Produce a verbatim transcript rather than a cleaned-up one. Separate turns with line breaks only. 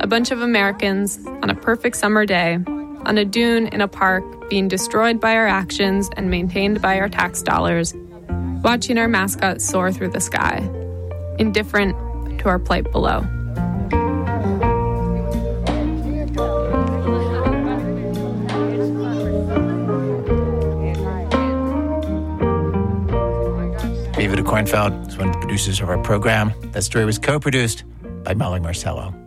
A bunch of Americans on a perfect summer day, on a dune in a park, being destroyed by our actions and maintained by our tax dollars, watching our mascot soar through the sky, indifferent to our plight below.
Viva de Kornfeld is one of the producers of our program. That story was co-produced by Molly Marcello.